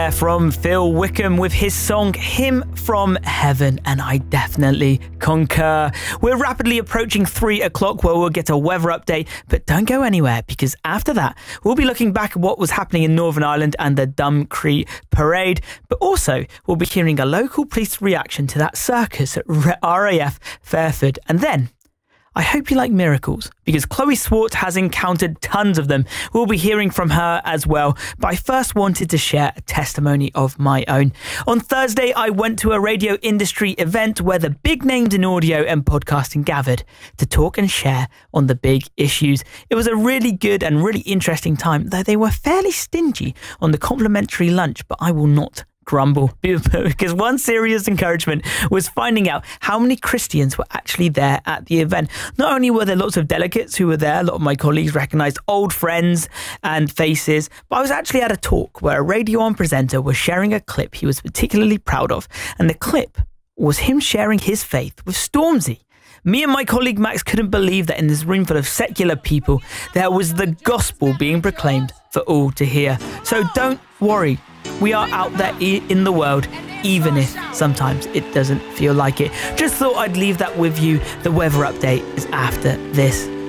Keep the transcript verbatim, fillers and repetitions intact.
From Phil Wickham with his song Hymn from Heaven, and I definitely concur. We're rapidly approaching three o'clock where we'll get a weather update, but don't go anywhere because after that we'll be looking back at what was happening in Northern Ireland and the Dumcree Parade, but also we'll be hearing a local police reaction to that circus at R A F Fairford, and then I hope you like miracles, because Chloe Swart has encountered tons of them. We'll be hearing from her as well, but I first wanted to share a testimony of my own. On Thursday, I went to a radio industry event where the big names in audio and podcasting gathered to talk and share on the big issues. It was a really good and really interesting time, though they were fairly stingy on the complimentary lunch, but I will not grumble, because one serious encouragement was finding out how many Christians were actually there at the event. Not only were there lots of delegates who were there, a lot of my colleagues recognised old friends and faces, but I was actually at a talk where a Radio On presenter was sharing a clip he was particularly proud of, and the clip was him sharing his faith with Stormzy. Me and my colleague Max couldn't believe that in this room full of secular people, there was the gospel being proclaimed for all to hear. So don't worry, we are out there in the world, even if sometimes it doesn't feel like it. Just thought I'd leave that with you. The weather update is after this.